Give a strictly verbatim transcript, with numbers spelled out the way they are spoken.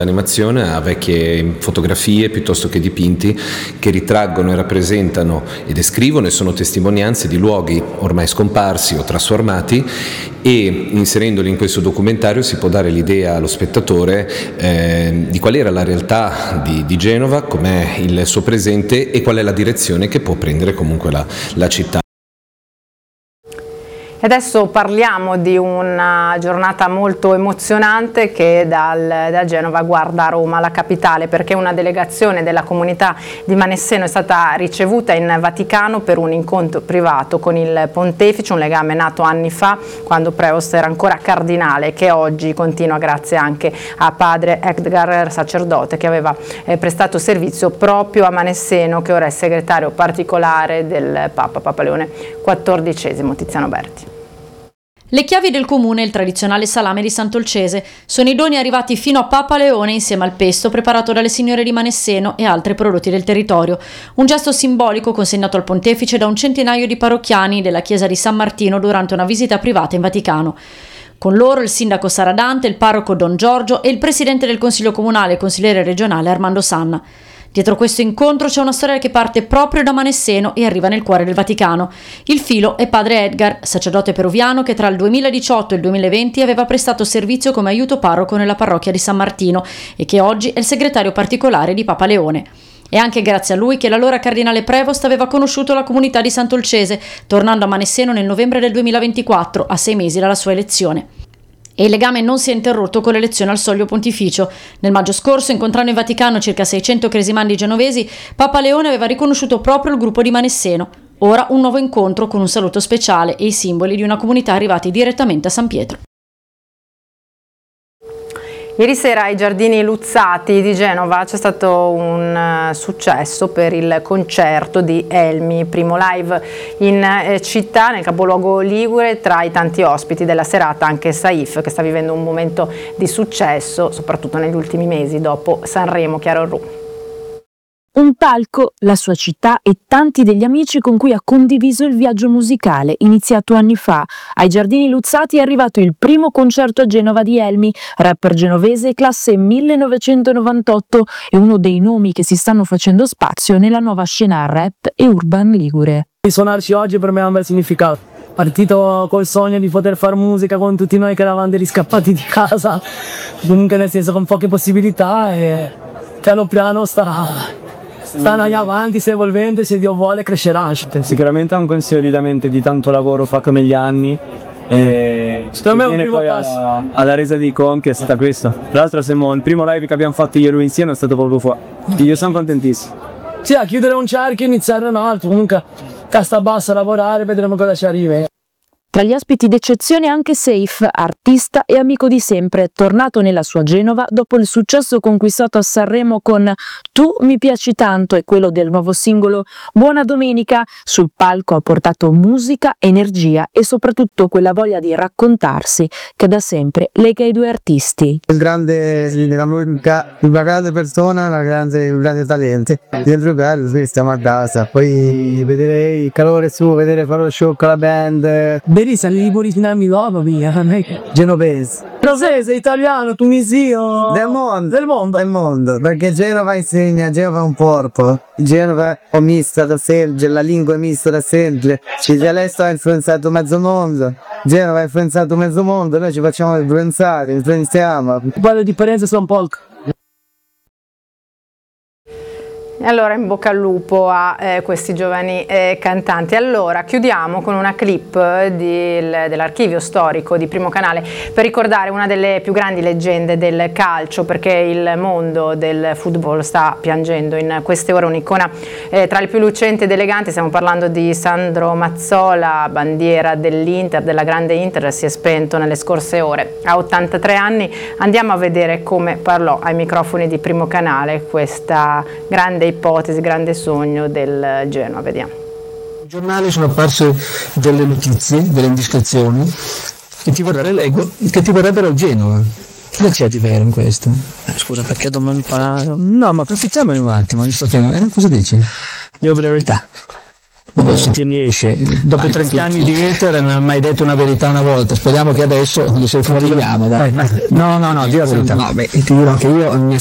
L'animazione ha vecchie fotografie piuttosto che dipinti che ritraggono e rappresentano e descrivono e sono testimonianze di luoghi ormai scomparsi o trasformati, e inserendoli in questo documentario si può dare l'idea allo spettatore eh, di qual era la realtà di, di Genova, com'è il suo presente e qual è la direzione che può prendere comunque la, la città. Adesso parliamo di una giornata molto emozionante che dal, da Genova guarda a Roma, la capitale, perché una delegazione della comunità di Manesseno è stata ricevuta in Vaticano per un incontro privato con il pontefice, un legame nato anni fa quando Prevost era ancora cardinale, che oggi continua grazie anche a padre Edgar, sacerdote che aveva eh, prestato servizio proprio a Manesseno, che ora è segretario particolare del Papa, Papa Leone quattordicesimo. Tiziano Berti. Le chiavi del comune e il tradizionale salame di Sant'Olcese sono i doni arrivati fino a Papa Leone insieme al pesto preparato dalle signore di Manesseno e altri prodotti del territorio. Un gesto simbolico consegnato al pontefice da un centinaio di parrocchiani della chiesa di San Martino durante una visita privata in Vaticano. Con loro il sindaco Sara Dante, il parroco Don Giorgio e il presidente del consiglio comunale e consigliere regionale Armando Sanna. Dietro questo incontro c'è una storia che parte proprio da Manesseno e arriva nel cuore del Vaticano. Il filo è padre Edgar, sacerdote peruviano che tra il duemiladiciotto e il duemilaventi aveva prestato servizio come aiuto parroco nella parrocchia di San Martino e che oggi è il segretario particolare di Papa Leone. È anche grazie a lui che l'allora cardinale Prevost aveva conosciuto la comunità di Sant'Olcese, tornando a Manesseno nel novembre del duemilaventiquattro, a sei mesi dalla sua elezione. E il legame non si è interrotto con l'elezione al soglio pontificio. Nel maggio scorso, incontrando in Vaticano circa seicento cresimandi genovesi, Papa Leone aveva riconosciuto proprio il gruppo di Manesseno. Ora un nuovo incontro con un saluto speciale e i simboli di una comunità arrivati direttamente a San Pietro. Ieri sera ai Giardini Luzzati di Genova c'è stato un uh, successo per il concerto di Elmi, primo live in eh, città, nel capoluogo ligure. Tra i tanti ospiti della serata anche Saif, che sta vivendo un momento di successo, soprattutto negli ultimi mesi dopo Sanremo. Chiaro Ru. Un palco, la sua città e tanti degli amici con cui ha condiviso il viaggio musicale iniziato anni fa. Ai Giardini Luzzati è arrivato il primo concerto a Genova di Elmi, rapper genovese classe millenovecentonovantotto e uno dei nomi che si stanno facendo spazio nella nuova scena rap e urban ligure. Suonarci oggi per me ha un bel significato. Partito col sogno di poter fare musica con tutti noi che eravamo dei riscappati di casa, comunque nel senso con poche possibilità, e piano piano sta... stanno avanti, si evolvendo e se Dio vuole crescerà. Sicuramente è un consolidamento di tanto lavoro fatto negli anni e secondo me è un primo poi passo alla, alla resa di conti è stata questa. Tra l'altro siamo, il primo live che abbiamo fatto io e lui insieme è stato proprio qua. Io sono contentissimo. Sì, a chiudere un cerchio e iniziare un altro, comunque casta bassa, lavorare, vedremo cosa ci arriva. Tra gli ospiti d'eccezione anche Saif, artista e amico di sempre, tornato nella sua Genova dopo il successo conquistato a Sanremo con Tu mi piaci tanto e quello del nuovo singolo Buona Domenica. Sul palco ha portato musica, energia e soprattutto quella voglia di raccontarsi che da sempre lega i due artisti. Il grande, la musica, una grande persona, una grande, un grande talento. Dentro bello, sì, stiamo a casa, poi vedere il calore su, vedere fare lo show con la band. Berisa, li riportinami dopo, via. Genovese. Genovese, italiano, tunisino. Del mondo. Del mondo. Del mondo. Perché Genova insegna, Genova è un corpo. Genova è mista da sempre, la lingua è mista da sempre. Il dialetto ha influenzato mezzo mondo. Genova ha influenzato mezzo mondo, noi ci facciamo influenzare, influenziamo. Parlo di Parenzo San Polk. Allora in bocca al lupo a eh, questi giovani eh, cantanti. Allora chiudiamo con una clip dell'archivio storico di Primo Canale per ricordare una delle più grandi leggende del calcio, perché il mondo del football sta piangendo in queste ore un'icona eh, tra le più lucenti ed eleganti. Stiamo parlando di Sandro Mazzola, bandiera dell'Inter, della grande Inter, si è spento nelle scorse ore a ottantatré anni. Andiamo a vedere come parlò ai microfoni di Primo Canale questa grande ipotesi, grande sogno del Genoa. Vediamo. I giornali sono apparse delle notizie, delle indiscrezioni che ti vorrebbero, che ti vorrebbero il Genoa. Cosa c'è di vero in questo? Scusa, perché domani fa... No, ma approfittiamone un attimo, visto che... Eh, cosa dici? Io la verità. se ti riesce. Dopo trenta anni di Hitler non ha mai detto una verità una volta, speriamo che adesso gli sei fuori. No, no, no, di la verità. No, beh, ti dirò che io